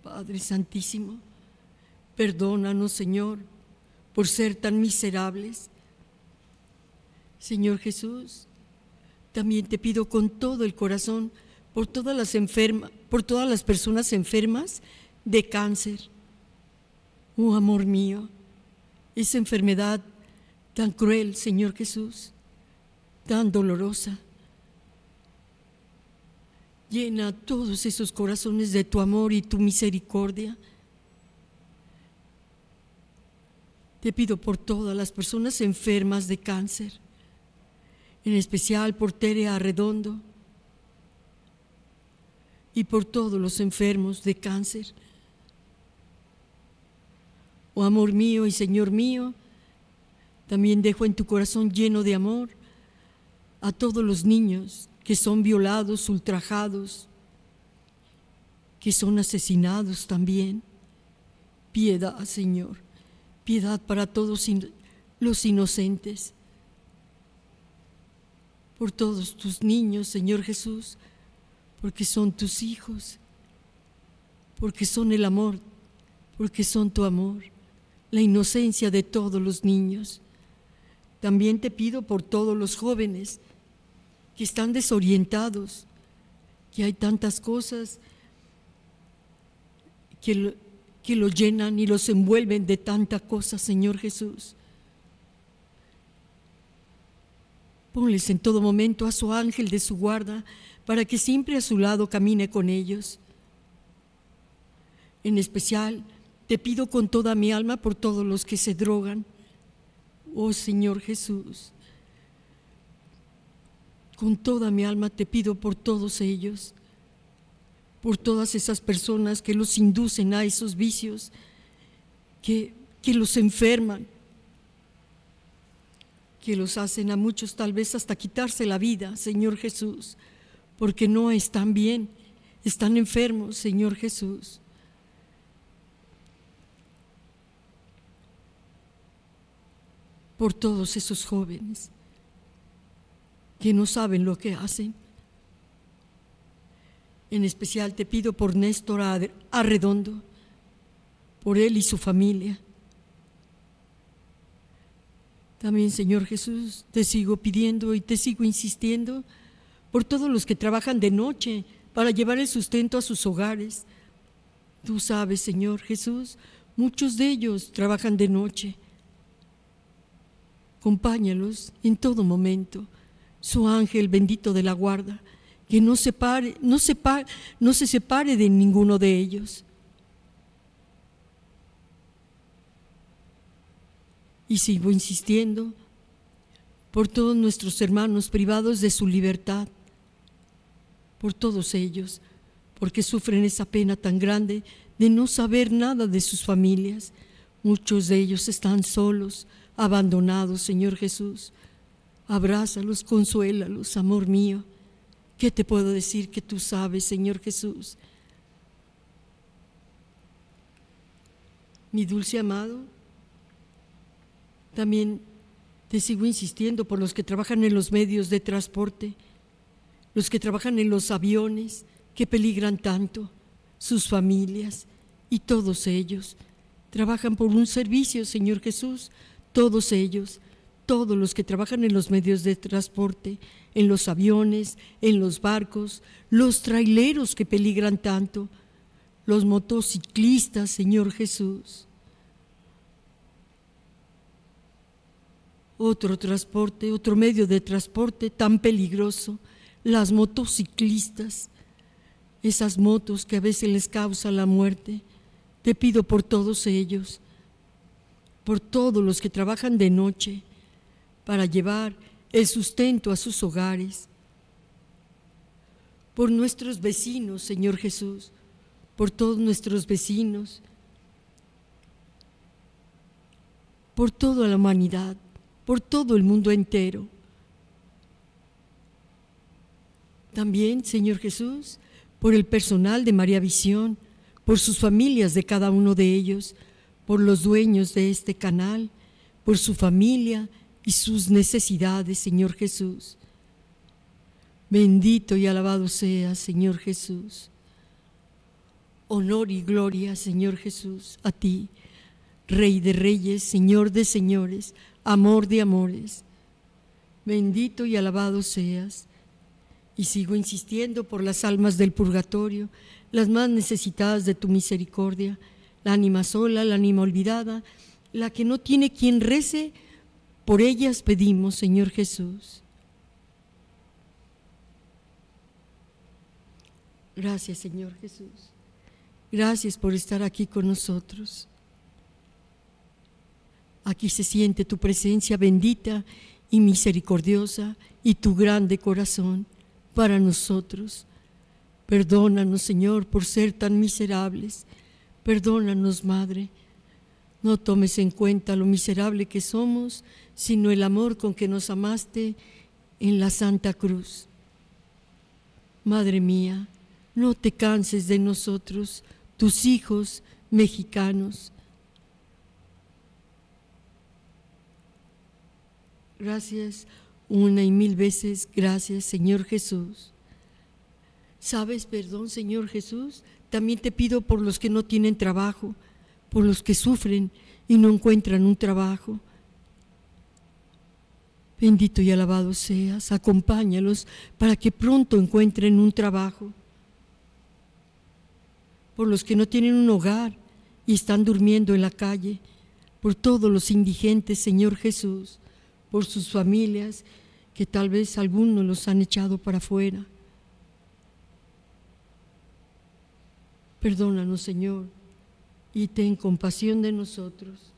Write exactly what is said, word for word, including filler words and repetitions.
Padre Santísimo, perdónanos, Señor, por ser tan miserables. Señor Jesús, también te pido con todo el corazón por todas las enfermas, por todas las personas enfermas de cáncer. Oh, amor mío, esa enfermedad tan cruel, Señor Jesús, tan dolorosa. Llena todos esos corazones de tu amor y tu misericordia. Te pido por todas las personas enfermas de cáncer, en especial por Tere Arredondo y por todos los enfermos de cáncer. Oh, amor mío y Señor mío, también dejo en tu corazón lleno de amor a todos los niños que son violados, ultrajados, que son asesinados también. Piedad, Señor, piedad para todos los inocentes, por todos tus niños, Señor Jesús, porque son tus hijos, porque son el amor, porque son tu amor, la inocencia de todos los niños. También te pido por todos los jóvenes que están desorientados, que hay tantas cosas que lo, que los llenan y los envuelven de tanta cosa, Señor Jesús. Ponles en todo momento a su ángel de su guarda para que siempre a su lado camine con ellos. En especial, te pido con toda mi alma por todos los que se drogan. Oh, Señor Jesús, con toda mi alma te pido por todos ellos, por todas esas personas que los inducen a esos vicios, que, que los enferman, que los hacen a muchos tal vez hasta quitarse la vida, Señor Jesús, porque no están bien, están enfermos, Señor Jesús. Por todos esos jóvenes que no saben lo que hacen. En especial te pido por Néstor Arredondo, por él y su familia. También, Señor Jesús, te sigo pidiendo y te sigo insistiendo por todos los que trabajan de noche para llevar el sustento a sus hogares. Tú sabes, Señor Jesús, muchos de ellos trabajan de noche. Acompáñalos en todo momento, su ángel bendito de la guarda, que no se, pare, no, se pare, no se separe de ninguno de ellos. Y sigo insistiendo por todos nuestros hermanos privados de su libertad, por todos ellos, porque sufren esa pena tan grande de no saber nada de sus familias. Muchos de ellos están solos, abandonados, Señor Jesús. Abrázalos, consuélalos, amor mío. ¿Qué te puedo decir que tú sabes, Señor Jesús? Mi dulce amado, también te sigo insistiendo por los que trabajan en los medios de transporte, los que trabajan en los aviones que peligran tanto, sus familias y todos ellos. Trabajan por un servicio, Señor Jesús, todos ellos, todos los que trabajan en los medios de transporte, en los aviones, en los barcos, los traileros que peligran tanto, los motociclistas, Señor Jesús. Otro transporte, otro medio de transporte tan peligroso, las motociclistas, esas motos que a veces les causan la muerte. Te pido por todos ellos, por todos los que trabajan de noche para llevar el sustento a sus hogares, por nuestros vecinos, Señor Jesús, por todos nuestros vecinos, por toda la humanidad, por todo el mundo entero. También, Señor Jesús, por el personal de María Visión, por sus familias de cada uno de ellos, por los dueños de este canal, por su familia y sus necesidades, Señor Jesús. Bendito y alabado seas, Señor Jesús. Honor y gloria, Señor Jesús, a ti, Rey de reyes, Señor de señores, amor de amores. Bendito y alabado seas. Y sigo insistiendo por las almas del purgatorio, las más necesitadas de tu misericordia, la ánima sola, la ánima olvidada, la que no tiene quien rece, por ellas pedimos, Señor Jesús. Gracias, Señor Jesús. Gracias por estar aquí con nosotros. Aquí se siente tu presencia bendita y misericordiosa y tu grande corazón para nosotros. Perdónanos, Señor, por ser tan miserables. Perdónanos, Madre. No tomes en cuenta lo miserable que somos, sino el amor con que nos amaste en la Santa Cruz. Madre mía, no te canses de nosotros, tus hijos mexicanos. Gracias, una y mil veces, gracias, Señor Jesús. ¿Sabes? Perdón, Señor Jesús, también te pido por los que no tienen trabajo, por los que sufren y no encuentran un trabajo. Bendito y alabado seas, acompáñalos para que pronto encuentren un trabajo. Por los que no tienen un hogar y están durmiendo en la calle, por todos los indigentes, Señor Jesús, por sus familias, que tal vez algunos los han echado para afuera. Perdónanos, Señor, y ten compasión de nosotros.